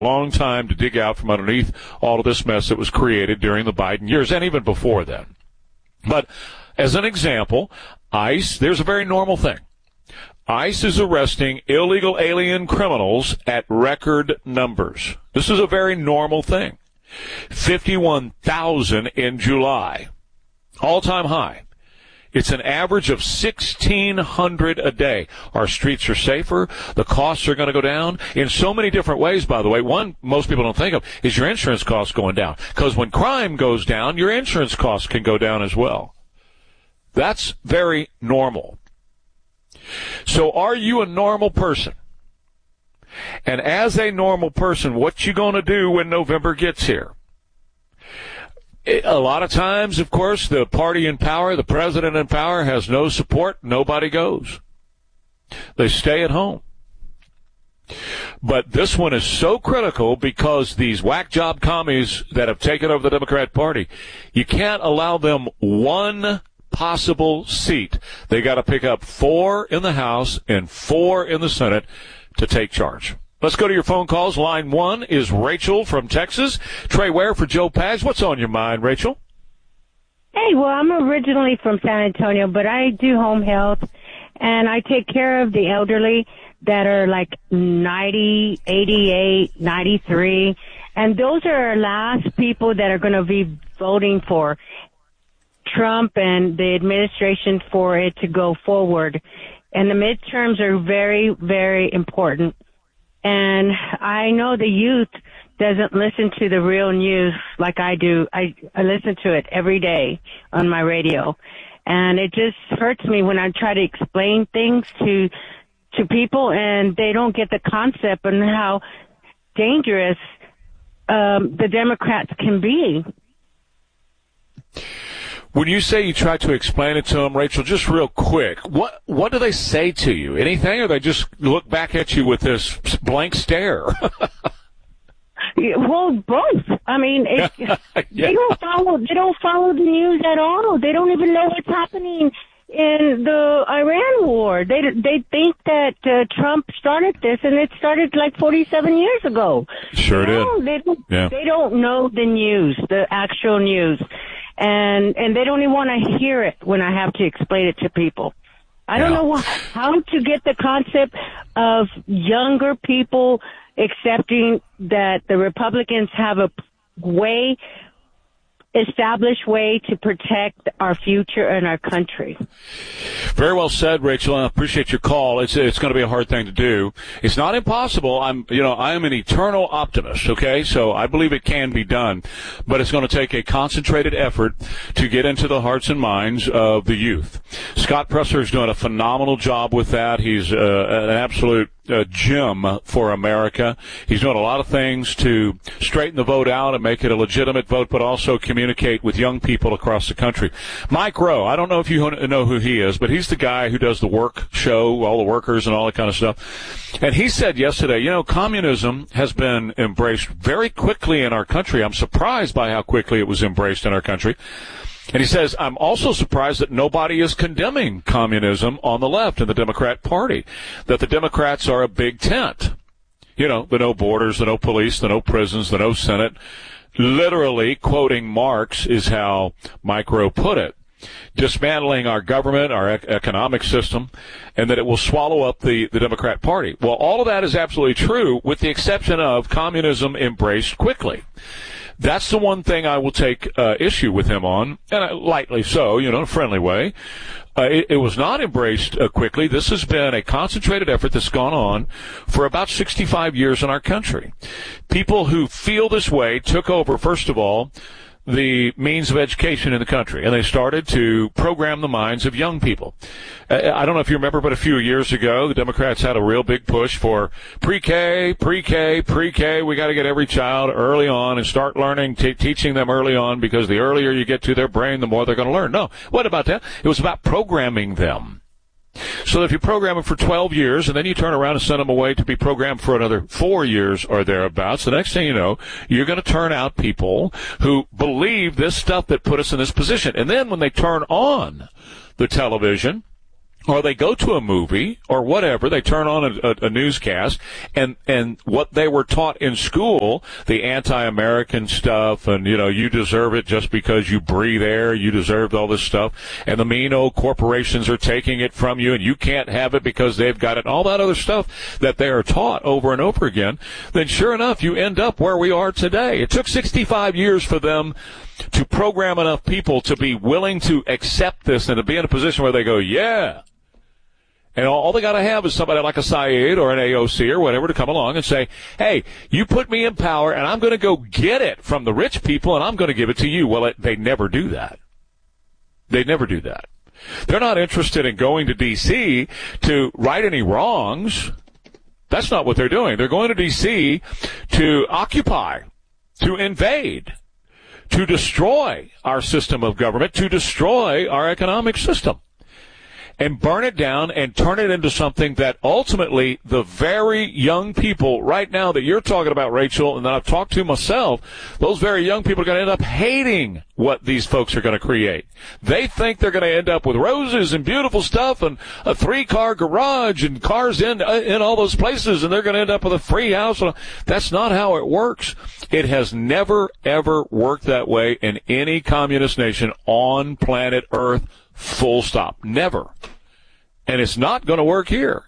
long time to dig out from underneath all of this mess that was created during the Biden years and even before then. But as an example, ICE, there's a very normal thing. ICE is arresting illegal alien criminals at record numbers. This is a very normal thing. 51,000 in July. All-time high. It's an average of 1,600 a day. Our streets are safer. The costs are going to go down in so many different ways, by the way. One most people don't think of is your insurance costs going down. Because when crime goes down, your insurance costs can go down as well. That's very normal. So are you a normal person? And as a normal person, what you going to do when November gets here? A lot of times, of course, the party in power, the president in power, has no support. Nobody goes. They stay at home. But this one is so critical because these whack job commies that have taken over the Democrat Party, you can't allow them one possible seat. They got to pick up 4 in the House and 4 in the Senate to take charge. Let's go to your phone calls. Line 1 is Rachel from Texas. Trey Ware for Joe Pags. What's on your mind, Rachel? Hey, well, I'm originally from San Antonio, but I do home health, and I take care of the elderly that are like 90, 88, 93, and those are our last people that are going to be voting for Trump and the administration for it to go forward. And the midterms are very, very important. And I know the youth doesn't listen to the real news like I do. I listen to it every day on my radio. And it just hurts me when I try to explain things to people and they don't get the concept and how dangerous the Democrats can be. When you say you try to explain it to them, Rachel, just real quick, what do they say to you? Anything, or they just look back at you with this blank stare? Well, both. I mean, yeah. They don't follow the news at all. They don't even know what's happening in the Iran war. They think that Trump started this, and it started like 47 years ago. Sure did. They don't know the news, the actual news. And they don't even want to hear it when I have to explain it to people. I don't know how to get the concept of younger people accepting that the Republicans have a established way to protect our future and our country. Very well said, Rachel. I appreciate your call. It's going to be a hard thing to do. It's not impossible. I am an eternal optimist. Okay, so I believe it can be done, but it's going to take a concentrated effort to get into the hearts and minds of the youth. Scott Presler is doing a phenomenal job with that. He's an absolute gem for America. He's doing a lot of things to straighten the vote out and make it a legitimate vote, but also communicate with young people across the country. Mike Rowe, I don't know if you know who he is, but he's the guy who does the work show, all the workers and all that kind of stuff. And he said yesterday, communism has been embraced very quickly in our country. I'm surprised by how quickly it was embraced in our country. And he says, I'm also surprised that nobody is condemning communism on the left in the Democrat Party, that the Democrats are a big tent. The no borders, the no police, the no prisons, the no Senate. Literally, quoting Marx is how Mike Rowe put it. Dismantling our government, our economic system, and that it will swallow up the Democrat Party. Well, all of that is absolutely true, with the exception of communism embraced quickly. That's the one thing I will take issue with him on, and lightly so, in a friendly way. It was not embraced quickly. This has been a concentrated effort that's gone on for about 65 years in our country. People who feel this way took over, first of all, the means of education in the country, and they started to program the minds of young people. I don't know if you remember, but a few years ago, the Democrats had a real big push for pre-K. We got to get every child early on and start learning, teaching them early on, because the earlier you get to their brain, the more they're going to learn. No, what about that? It was about programming them. So if you program them for 12 years and then you turn around and send them away to be programmed for another 4 years or thereabouts, the next thing you know, you're going to turn out people who believe this stuff that put us in this position. And then when they turn on the television or they go to a movie or whatever, they turn on a newscast, and what they were taught in school, the anti-American stuff, and, you deserve it just because you breathe air, you deserved all this stuff, and the mean old corporations are taking it from you, and you can't have it because they've got it, all that other stuff that they are taught over and over again, then sure enough, you end up where we are today. It took 65 years for them to program enough people to be willing to accept this and to be in a position where they go, yeah. And all they got to have is somebody like a Saeed or an AOC or whatever to come along and say, hey, you put me in power, and I'm going to go get it from the rich people, and I'm going to give it to you. Well, they never do that. They never do that. They're not interested in going to D.C. to right any wrongs. That's not what they're doing. They're going to D.C. to occupy, to invade, to destroy our system of government, to destroy our economic system, and burn it down and turn it into something that ultimately the very young people right now that you're talking about, Rachel, and that I've talked to myself, those very young people are going to end up hating what these folks are going to create. They think they're going to end up with roses and beautiful stuff and a 3-car garage and cars in all those places, and they're going to end up with a free house. That's not how it works. It has never, ever worked that way in any communist nation on planet Earth. Full stop. Never. And it's not going to work here.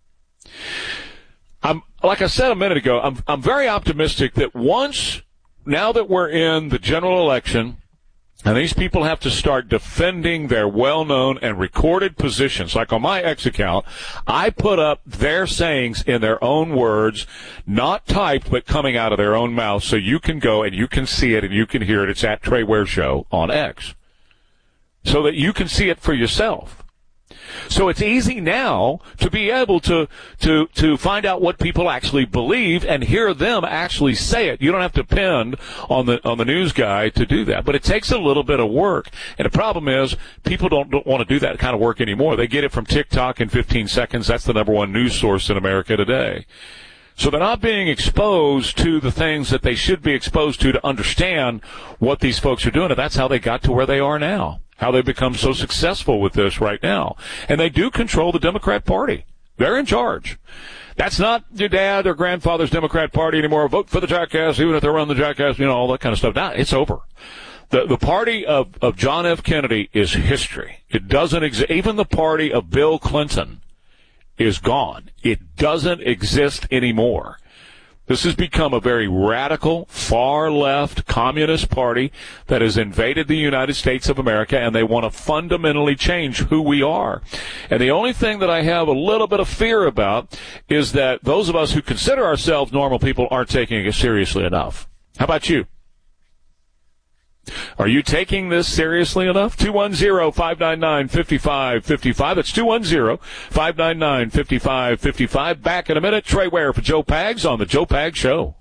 Like I said a minute ago, I'm very optimistic that now that we're in the general election, and these people have to start defending their well-known and recorded positions. Like on my X account, I put up their sayings in their own words, not typed, but coming out of their own mouth, so you can go and you can see it and you can hear it. It's at Trey Ware Show on X, so that you can see it for yourself. So it's easy now to be able to find out what people actually believe and hear them actually say it. You don't have to depend on the news guy to do that. But it takes a little bit of work. And the problem is people don't want to do that kind of work anymore. They get it from TikTok in 15 seconds. That's the number one news source in America today. So they're not being exposed to the things that they should be exposed to understand what these folks are doing. And that's how they got to where they are now, how they become so successful with this right now. And they do control the Democrat Party. They're in charge. That's not your dad or grandfather's Democrat Party anymore. Vote for the jackass, even if they run the jackass, all that kind of stuff. Now, it's over. The party of John F. Kennedy is history. It doesn't exist. Even the party of Bill Clinton is gone. It doesn't exist anymore. This has become a very radical, far-left communist party that has invaded the United States of America, and they want to fundamentally change who we are. And the only thing that I have a little bit of fear about is that those of us who consider ourselves normal people aren't taking it seriously enough. How about you? Are you taking this seriously enough? 210-599-5555. That's 210-599-5555. Back in a minute. Trey Ware for Joe Pags on the Joe Pags Show.